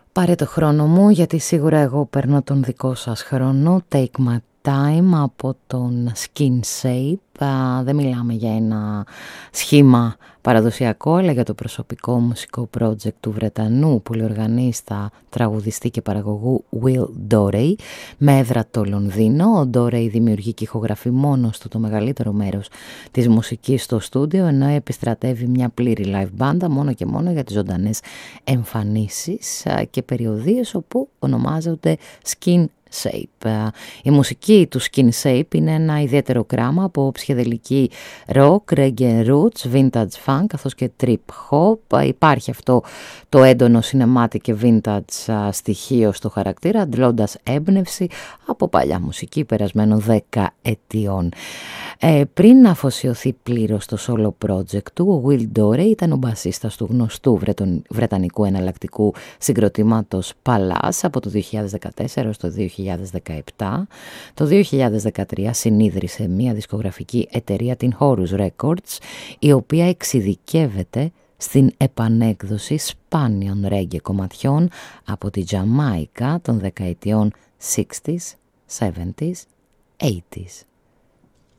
Πάρε το χρόνο μου, γιατί σίγουρα εγώ παίρνω τον δικό σας χρόνο. Take my time από τον Skin Shape. Δεν μιλάμε για ένα σχήμα παραδοσιακό, αλλά για το προσωπικό μουσικό project του Βρετανού πολυοργανίστα, τραγουδιστή και παραγωγού Will Dorey, με έδρα το Λονδίνο. Ο Dorey δημιουργεί και ηχογραφεί μόνος του το μεγαλύτερο μέρος της μουσικής στο στούντιο, ενώ επιστρατεύει μια πλήρη live μπάντα μόνο και μόνο για τις ζωντανές εμφανίσεις και περιοδίες όπου ονομάζονται Skin Shape. Η μουσική του Skin Shape είναι ένα ιδιαίτερο κράμα από ψυχεδελική rock, reggae roots, vintage funk καθώς και trip hop. Υπάρχει αυτό το έντονο cinematic και vintage στοιχείο στο χαρακτήρα, αντλώντας έμπνευση από παλιά μουσική περασμένων 10 ετιών. Πριν να αφοσιωθεί πλήρως στο solo project του, ο Will Dorey ήταν ο μπασίστας του γνωστού βρετανικού εναλλακτικού συγκροτήματος Palace από το 2014 στο 2017. Το 2013 συνίδρυσε μια δισκογραφική εταιρεία, την Horus Records, η οποία εξειδικεύεται στην επανέκδοση σπάνιων reggae κομματιών από τη Τζαμάικα των δεκαετιών 60s, 70s, 80s.